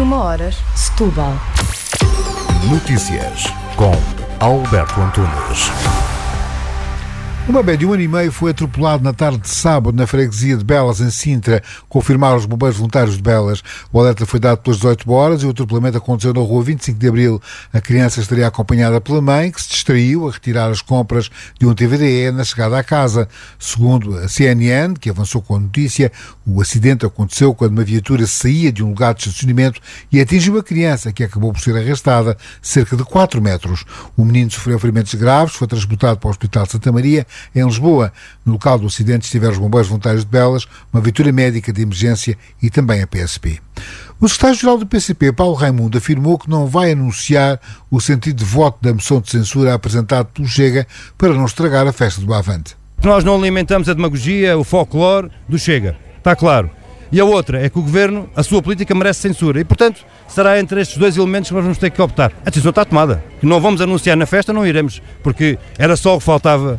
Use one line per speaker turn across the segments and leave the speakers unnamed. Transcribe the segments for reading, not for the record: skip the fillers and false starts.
21h, Setúbal.
Notícias com Alberto Antunes.
Um bebê de 1 ano e meio foi atropelado na tarde de sábado na freguesia de Belas, em Sintra, confirmaram os bombeiros voluntários de Belas. O alerta foi dado pelas 18 horas e o atropelamento aconteceu na rua 25 de Abril. A criança estaria acompanhada pela mãe, que se distraiu a retirar as compras de um TVDE na chegada à casa. Segundo a CNN, que avançou com a notícia, o acidente aconteceu quando uma viatura saía de um lugar de estacionamento e atingiu a criança, que acabou por ser arrastada cerca de 4 metros. O menino sofreu ferimentos graves, foi transportado para o Hospital de Santa Maria, em Lisboa. No local do acidente estiveram os bombeiros voluntários de Belas, uma viatura médica de emergência e também a PSP. O secretário-geral do PCP, Paulo Raimundo, afirmou que não vai anunciar o sentido de voto da moção de censura apresentada pelo Chega para não estragar a festa do Avante.
Nós não alimentamos a demagogia, o folclore do Chega, está claro. E a outra é que o Governo, a sua política merece censura e, portanto, será entre estes dois elementos que nós vamos ter que optar. A decisão está tomada. Que não vamos anunciar na festa, não iremos, porque era só o que faltava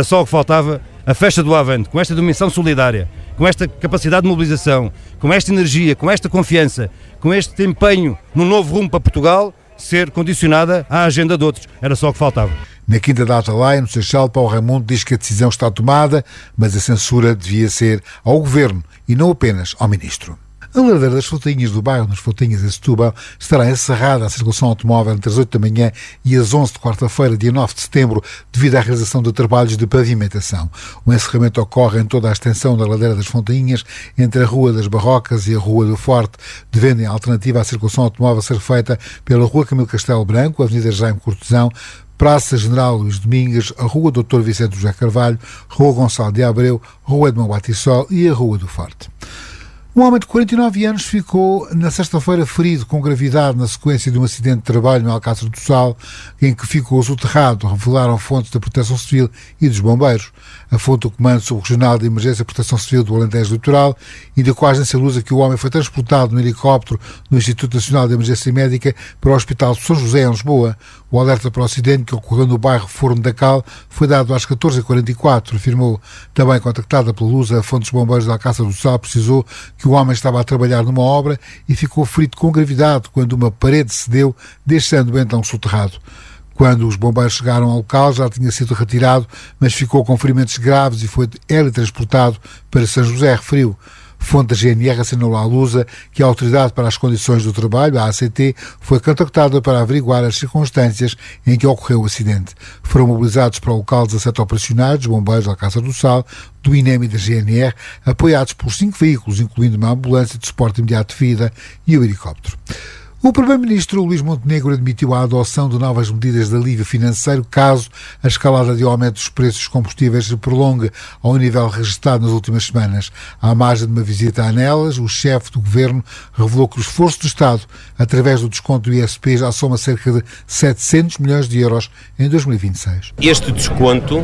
a festa do Avante, com esta dimensão solidária, com esta capacidade de mobilização, com esta energia, com esta confiança, com este empenho no novo rumo para Portugal, ser condicionada à agenda de outros. Era só o que faltava.
Na quinta data lá, no Seixal, Paulo Raimundo diz que a decisão está tomada, mas a censura devia ser ao Governo e não apenas ao Ministro. A ladeira das Fontainhas do bairro, nas Fontainhas em Setúbal, estará encerrada à circulação automóvel entre as 8 da manhã e as 11 de quarta-feira, dia 9 de setembro, devido à realização de trabalhos de pavimentação. O encerramento ocorre em toda a extensão da ladeira das Fontainhas, entre a Rua das Barrocas e a Rua do Forte, devendo em alternativa à circulação automóvel ser feita pela Rua Camilo Castelo Branco, Avenida Jaime Cortesão, Praça General Luís Domingues, a Rua Dr. Vicente José Carvalho, Rua Gonçalo de Abreu, Rua Edmão Batissol e a Rua do Forte. Um homem de 49 anos ficou na sexta-feira ferido com gravidade na sequência de um acidente de trabalho no Alcácer do Sal, em que ficou soterrado, revelaram fontes da Proteção Civil e dos bombeiros. A fonte do Comando Subregional de Emergência e Proteção Civil do Alentejo Litoral indicou à agência Lusa que o homem foi transportado no helicóptero do Instituto Nacional de Emergência Médica para o Hospital de São José, em Lisboa. O alerta para o acidente, que ocorreu no bairro Forno da Cal, foi dado às 14h44, afirmou. Também contactada pela Lusa, a fonte dos bombeiros da Alcácer do Sal precisou que o homem estava a trabalhar numa obra e ficou ferido com gravidade quando uma parede cedeu, deixando-o então soterrado. Quando os bombeiros chegaram ao local, já tinha sido retirado, mas ficou com ferimentos graves e foi teletransportado para São José, referiu. Fonte da GNR assinalou à Lusa que a Autoridade para as Condições do Trabalho, a ACT, foi contactada para averiguar as circunstâncias em que ocorreu o acidente. Foram mobilizados para o local 17 operacionais dos bombeiros da Alcácer do Sal, do INEM e da GNR, apoiados por 5 veículos, incluindo uma ambulância de suporte imediato de vida e o helicóptero. O Primeiro-Ministro Luís Montenegro admitiu a adoção de novas medidas de alívio financeiro caso a escalada de aumento dos preços dos combustíveis se prolongue ao nível registrado nas últimas semanas. À margem de uma visita a Anelas, o chefe do Governo revelou que o esforço do Estado, através do desconto do ISP, já soma cerca de 700 milhões de euros em 2026.
Este desconto,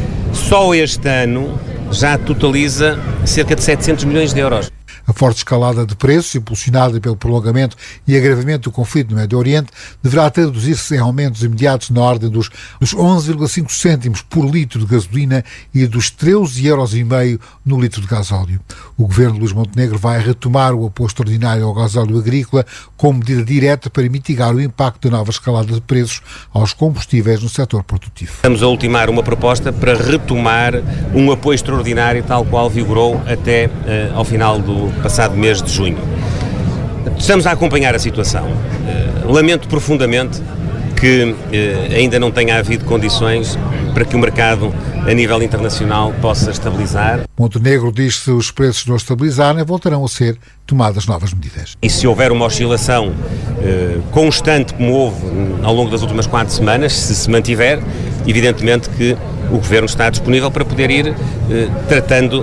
só este ano, já totaliza cerca de 700 milhões de euros.
A forte escalada de preços, impulsionada pelo prolongamento e agravamento do conflito no Médio Oriente, deverá traduzir-se em aumentos imediatos na ordem dos 11,5 cêntimos por litro de gasolina e dos 13,5 euros no litro de gasóleo. O governo de Luís Montenegro vai retomar o apoio extraordinário ao gasóleo agrícola como medida direta para mitigar o impacto da nova escalada de preços aos combustíveis no setor produtivo.
Estamos a ultimar uma proposta para retomar um apoio extraordinário tal qual vigorou até ao final do passado mês de junho. Estamos a acompanhar a situação. Lamento profundamente que ainda não tenha havido condições para que o mercado a nível internacional possa estabilizar.
Montenegro diz que se os preços não estabilizarem, voltarão a ser tomadas novas medidas.
E se houver uma oscilação constante como houve ao longo das últimas 4 semanas, se mantiver, evidentemente que o Governo está disponível para poder ir tratando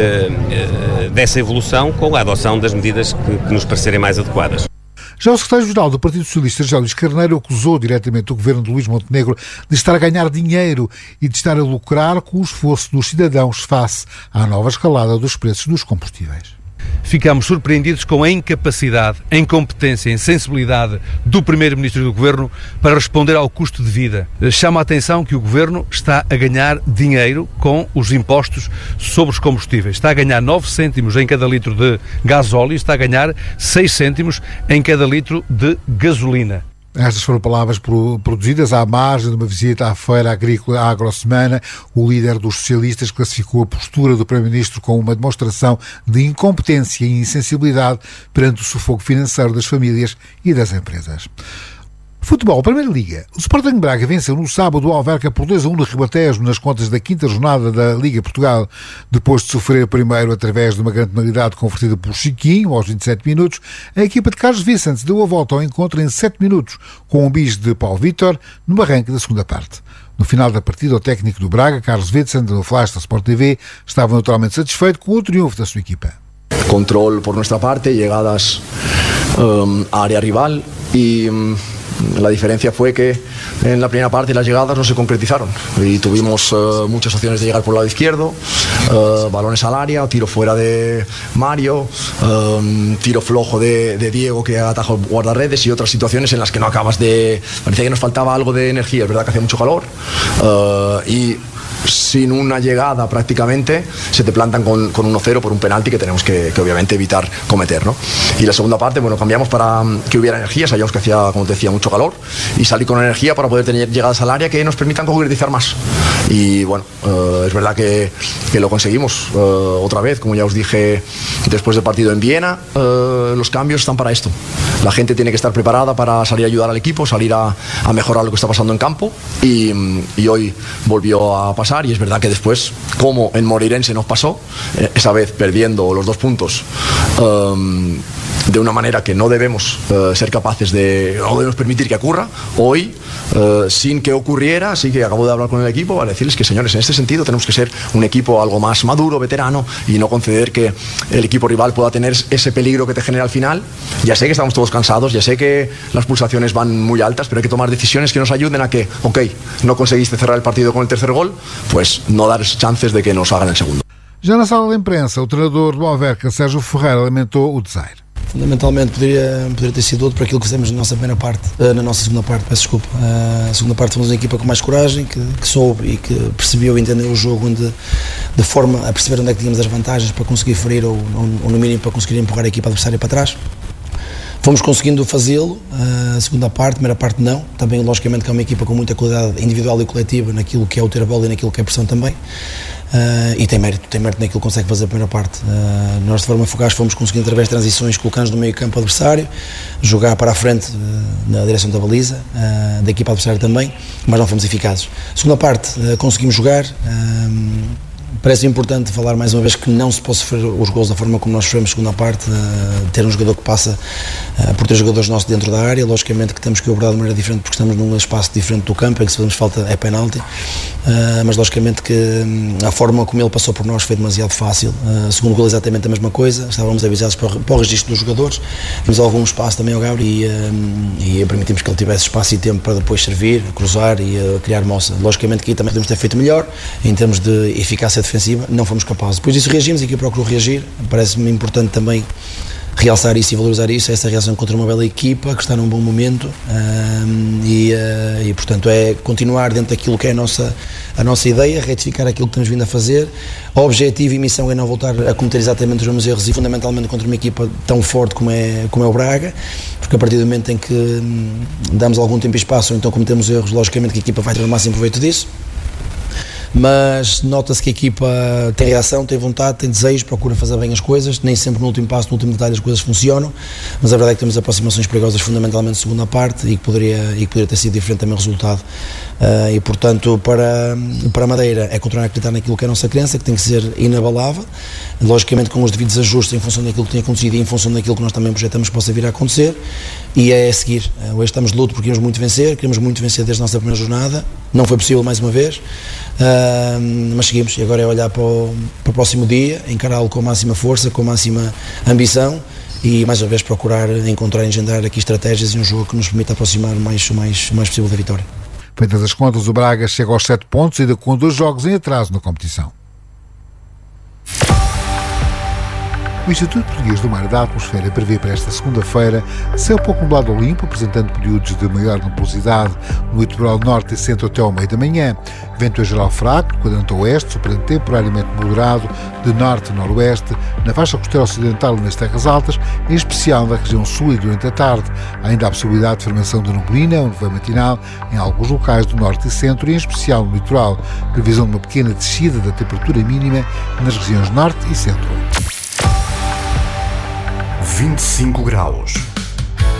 dessa evolução com a adoção das medidas que nos parecerem mais adequadas.
Já o secretário-geral do Partido Socialista, José Luís Carneiro, acusou diretamente o governo de Luís Montenegro de estar a ganhar dinheiro e de estar a lucrar com o esforço dos cidadãos face à nova escalada dos preços dos combustíveis.
ficamos surpreendidos com a incapacidade, a incompetência, a insensibilidade do Primeiro-Ministro e do Governo para responder ao custo de vida. Chama a atenção que o Governo está a ganhar dinheiro com os impostos sobre os combustíveis. Está a ganhar 9 cêntimos em cada litro de gasóleo e está a ganhar 6 cêntimos em cada litro de gasolina.
Estas foram palavras produzidas à margem de uma visita à Feira Agrícola à Agrosemana. O líder dos socialistas classificou a postura do Primeiro-Ministro como uma demonstração de incompetência e insensibilidade perante o sufoco financeiro das famílias e das empresas. Futebol, Primeira Liga. O Sporting Braga venceu no sábado o Alverca por 2-1 no Ribatejo nas contas da quinta jornada da Liga Portugal. Depois de sofrer primeiro através de uma grande penalidade convertida por Chiquinho aos 27 minutos, a equipa de Carlos Vicente deu a volta ao encontro em 7 minutos, com um bis de Paulo Vítor no arranque da segunda parte. No final da partida, o técnico do Braga, Carlos Vicente, no flash da Sport TV, estava naturalmente satisfeito com o triunfo da sua equipa.
Control por nuestra parte, llegadas a área rival y la diferencia fue que en la primera parte las llegadas no se concretizaron y tuvimos muchas opciones de llegar por el lado izquierdo, balones al área, tiro fuera de Mario, tiro flojo de Diego que atajó guardarredes y otras situaciones en las que no acabas de... Parecía que nos faltaba algo de energía, es verdad que hacía mucho calor y sin una llegada prácticamente se te plantan con 1-0 por un penalti que tenemos que obviamente evitar cometer, ¿no? Y la segunda parte, bueno, cambiamos para que hubiera energía, sabíamos que hacía, como te decía, mucho calor y salí con energía para poder tener llegadas al área que nos permitan concretizar más y bueno, es verdad que lo conseguimos otra vez, como ya os dije después del partido en Viena, los cambios están para esto, la gente tiene que estar preparada para salir a ayudar al equipo, salir a mejorar lo que está pasando en campo y hoy volvió a pasar. Y es verdad que después, como en Moreirense nos pasó, esa vez perdiendo los 2 puntos de una manera que no debemos ser capaces de, no debemos permitir que ocurra, hoy, sin que ocurriera, así que acabo de hablar con el equipo para decirles que, señores, en este sentido tenemos que ser un equipo algo más maduro, veterano, y no conceder que el equipo rival pueda tener ese peligro que te genera al final. Ya sé que estamos todos cansados, ya sé que las pulsaciones van muy altas, pero hay que tomar decisiones que nos ayuden a que, ok, no conseguiste cerrar el partido con el tercer gol, pues no dar chances de que nos hagan el segundo.
Já na sala de imprensa, o treinador do Alverca, Sérgio Ferreira, lamentou o desaire.
Fundamentalmente poderia ter sido outro para aquilo que fizemos na nossa primeira parte, na nossa segunda parte, peço desculpa. A segunda parte fomos uma equipa com mais coragem, que soube e que percebeu e entendeu o jogo de forma a perceber onde é que tínhamos as vantagens para conseguir ferir ou no mínimo para conseguir empurrar a equipa adversária para trás. Fomos conseguindo fazê-lo, a segunda parte, a primeira parte não, também logicamente que é uma equipa com muita qualidade individual e coletiva naquilo que é o ter a bola e naquilo que é a pressão também. E tem mérito naquilo que consegue fazer a primeira parte. Nós de forma fugaz fomos conseguindo através de transições colocar-nos no meio campo adversário, jogar para a frente na direção da baliza, da equipa adversária também, mas não fomos eficazes. Segunda parte conseguimos jogar. Parece importante falar mais uma vez que não se pode sofrer os gols da forma como nós sofremos segunda parte, ter um jogador que passa por 3 jogadores nossos dentro da área, logicamente que temos que abordar de maneira diferente porque estamos num espaço diferente do campo em que se fazemos falta é penalti, mas logicamente que a forma como ele passou por nós foi demasiado fácil. Segundo gol exatamente a mesma coisa, estávamos avisados para o registro dos jogadores, temos algum espaço também ao Gabriel e permitimos que ele tivesse espaço e tempo para depois servir, cruzar e criar moça. Logicamente que aí também podemos ter feito melhor em termos de eficácia defensiva, não fomos capazes. Depois disso reagimos, a equipe procurou reagir, parece-me importante também realçar isso e valorizar isso, essa reação contra uma bela equipa que está num bom momento e portanto é continuar dentro daquilo que é a nossa ideia, retificar aquilo que temos vindo a fazer. O objetivo e missão é não voltar a cometer exatamente os mesmos erros e fundamentalmente contra uma equipa tão forte como é o Braga, porque a partir do momento em que damos algum tempo e espaço ou então cometemos erros, logicamente que a equipa vai ter o máximo proveito disso. Mas nota-se que a equipa tem reação, tem vontade, tem desejo, procura fazer bem as coisas, nem sempre no último passo, no último detalhe as coisas funcionam, mas a verdade é que temos aproximações perigosas fundamentalmente na segunda parte e que poderia ter sido diferente também o resultado e portanto para a Madeira é continuar a acreditar naquilo que é a nossa crença, que tem que ser inabalável, logicamente com os devidos ajustes em função daquilo que tem acontecido e em função daquilo que nós também projetamos que possa vir a acontecer e é seguir. Hoje estamos de luto porque queremos muito vencer desde a nossa primeira jornada, não foi possível mais uma vez, mas seguimos e agora é olhar para o próximo dia, encará-lo com a máxima força, com a máxima ambição e mais uma vez procurar encontrar e engendrar aqui estratégias e um jogo que nos permita aproximar o mais possível da vitória.
Feitas as contas, o Braga chega aos 7 pontos ainda com 2 jogos em atraso na competição. O Instituto Português do Mar e da Atmosfera prevê para esta segunda-feira céu pouco nublado ou limpo, apresentando períodos de maior nebulosidade no litoral norte e centro até ao meio da manhã. Vento em geral fraco, quadrante oeste, soprando temporariamente moderado, de norte a noroeste, na faixa costeira ocidental e nas terras altas, em especial na região sul e durante a tarde. Há ainda a possibilidade de formação de neblina ou nevoeiro matinal em alguns locais do norte e centro, e em especial no litoral. Previsão de uma pequena descida da temperatura mínima nas regiões norte e centro.
25 graus.